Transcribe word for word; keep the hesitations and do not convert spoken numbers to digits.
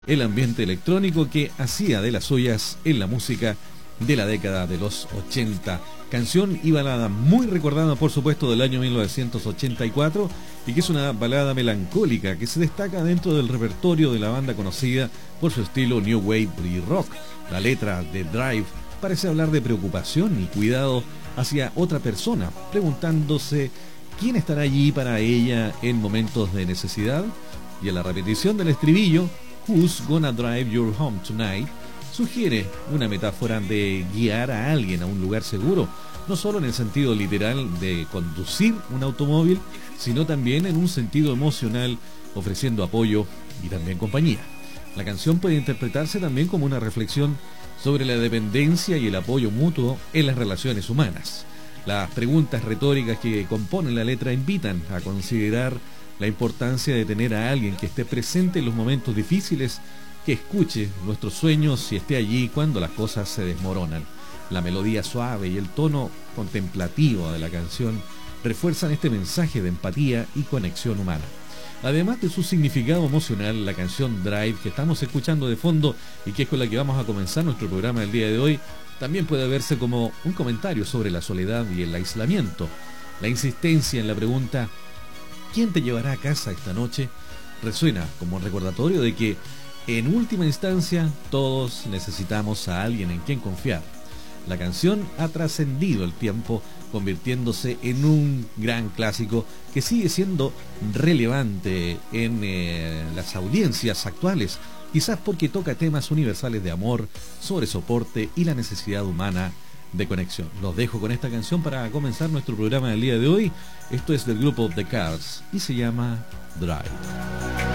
el ambiente electrónico que hacía de las suyas en la música de la década de los ochenta. Canción y balada muy recordada, por supuesto, del año mil novecientos ochenta y cuatro, y que es una balada melancólica que se destaca dentro del repertorio de la banda, conocida por su estilo New Wave y Rock. La letra de Drive parece hablar de preocupación y cuidado hacia otra persona, preguntándose quién estará allí para ella en momentos de necesidad. Y en la repetición del estribillo, "Who's gonna drive your home tonight?", sugiere una metáfora de guiar a alguien a un lugar seguro, no solo en el sentido literal de conducir un automóvil, sino también en un sentido emocional, ofreciendo apoyo y también compañía. La canción puede interpretarse también como una reflexión sobre la dependencia y el apoyo mutuo en las relaciones humanas. Las preguntas retóricas que componen la letra invitan a considerar la importancia de tener a alguien que esté presente en los momentos difíciles, que escuche nuestros sueños y esté allí cuando las cosas se desmoronan. La melodía suave y el tono contemplativo de la canción refuerzan este mensaje de empatía y conexión humana. Además de su significado emocional, la canción Drive, que estamos escuchando de fondo y que es con la que vamos a comenzar nuestro programa del día de hoy, también puede verse como un comentario sobre la soledad y el aislamiento. La insistencia en la pregunta ¿quién te llevará a casa esta noche?, resuena como un recordatorio de que en última instancia todos necesitamos a alguien en quien confiar. La canción ha trascendido el tiempo, convirtiéndose en un gran clásico que sigue siendo relevante en eh, las audiencias actuales, quizás porque toca temas universales de amor, sobre soporte y la necesidad humana de conexión. Los dejo con esta canción para comenzar nuestro programa del día de hoy. Esto es del grupo The Cars y se llama Drive.